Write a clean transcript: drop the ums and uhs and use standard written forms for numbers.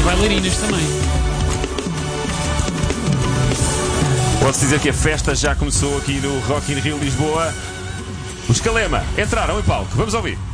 bailarinas também. Posso dizer que a festa já começou aqui no Rock in Rio Lisboa. Os Calema entraram em palco. Vamos ouvir.